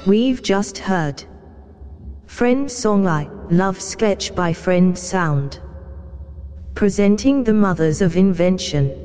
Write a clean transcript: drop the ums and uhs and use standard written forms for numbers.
We've just heard Friend Song I Love Sketch by Friend Sound, presenting the mothers of invention.